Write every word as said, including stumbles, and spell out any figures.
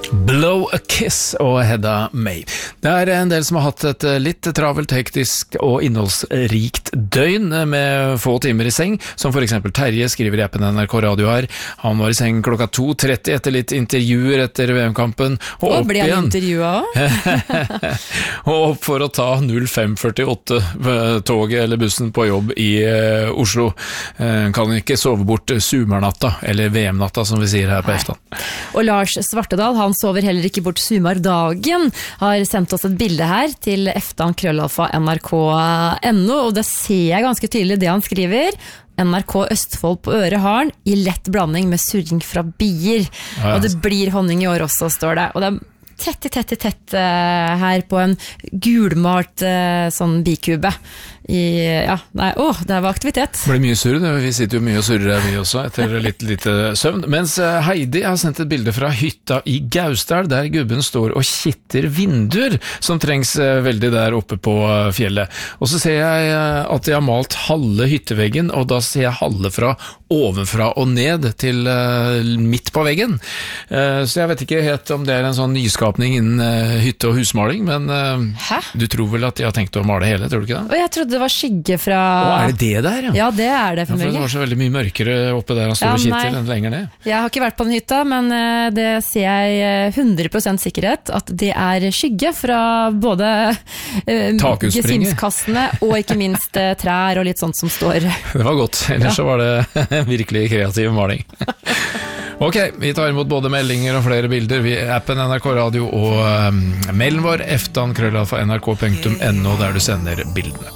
Blow a Kiss og Hedda May. Det er en del som har hatt et litt travelt, hektisk og innholdsrikt døgn med få timer i seng, som for eksempel Terje skriver i appen N R K Radio her. Han var i seng klokka to tretti etter litt intervjuer etter V M-kampen, og opp blir han igjen. intervjuet og opp for å ta null fem førtiåtte toget eller bussen på jobb i uh, Oslo. Uh, kan ikke sove bort sumernatta, eller V M-natta som vi sier her på Eftan. Og Lars Svartedal, han sover heller ikke bort sumardagen, har sendt oss et bilde her til eftan krøllalfa N R K punktum N O, og det ser jeg ganske tydelig det han skriver. N R K Østfold på øret har han, i lett blanding med surring fra bier. Ja, ja. Og det blir honning i år også, står det. Og det er tett, tett, tett, tett uh, her på en gulmalt uh, sånn bikube. I, ja, nei, åh, det var aktivitet. Det ble mye surr, vi sitter jo mye og surrer her vi også, etter litt lite søvn. Mens Heidi har sendt et bilde fra hytta i Gausdal, der gubben står og kitter vinduer, som trengs veldig der oppe på fjellet. Og så ser jeg at de har malt halve hytteveggen, og da ser jeg halve fra ovenfra og ned til midt på veggen. Så jeg vet ikke helt om det er en sånn nyskapning innen hytte- og husmaling, men Hæ? Du tror vel at de har tenkt å male hele, tror du ikke det? Og jeg trodde det var skygge fra... Å, er det det der? Ja, ja det er det for, ja, for det var så veldig mye mørkere oppe der han står ja, og kitter enn lenger ned. Jeg har ikke vært på den hytta, men det ser jeg hundre prosent sikkerhet at det er skygge fra både uh, gesimskassene og ikke minst uh, trær og litt sånt som står. Det var godt, ellers ja. Så var det virkelig kreativ maling. Ok, vi tar imot både meldinger og flere bilder via appen N R K Radio og um, mailen vår eftan krøllalfa N R K punktum N O der du sender bildene.